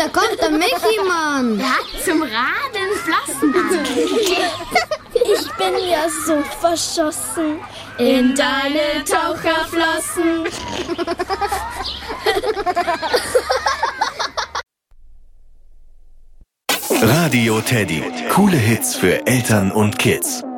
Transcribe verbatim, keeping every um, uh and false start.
da kommt der Michi, Mann. Der hat zum Radeln Flossen an. Ich bin ja so verschossen in deine Taucherflossen. Radio Teddy. Coole Hits für Eltern und Kids.